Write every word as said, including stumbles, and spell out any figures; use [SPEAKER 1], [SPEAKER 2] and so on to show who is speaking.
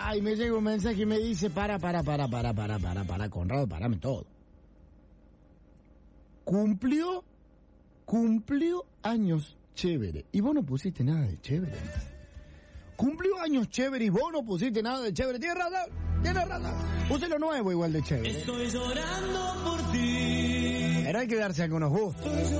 [SPEAKER 1] Ay, me llega un mensaje y me dice, para, para, para, para, para, para, para, Conrado, parame todo. Cumplió, cumplió años chévere. Y vos no pusiste nada de chévere. Cumplió años chévere y vos no pusiste nada de chévere. Tienes razón, tienes razón. Puse lo nuevo igual de chévere.
[SPEAKER 2] Estoy llorando por ti.
[SPEAKER 1] Pero hay que darse algunos gustos.